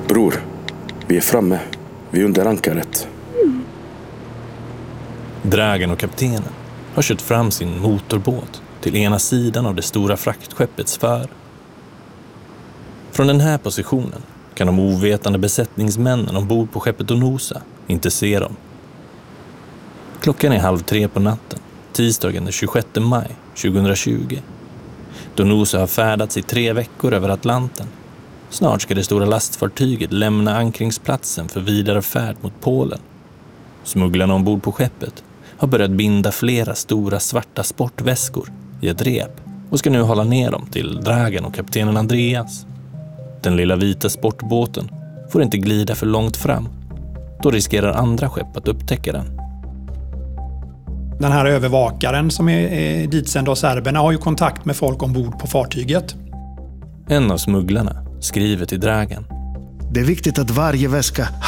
Bror, vi är framme. Vi är under ankaret. Dragan och kaptenen har kört fram sin motorbåt till ena sidan av det stora fraktskeppets för. Från den här positionen kan de ovetande besättningsmännen ombord på skeppet Donosa inte se dem. Klockan är 2:30 på natten, tisdagen den 26 maj 2020. Donosa har färdats i 3 veckor över Atlanten. Snart ska det stora lastfartyget lämna ankringsplatsen för vidare färd mot Polen. Smugglarna ombord på skeppet har börjat binda flera stora svarta sportväskor i ett rep och ska nu hålla ner dem till Dragan och kaptenen Andreas. Den lilla vita sportbåten får inte glida för långt fram. Då riskerar andra skepp att upptäcka den. Den här övervakaren som är ditsänd av serberna har ju kontakt med folk ombord på fartyget. En av smugglarna skriver till Dragan. Det är viktigt att varje väska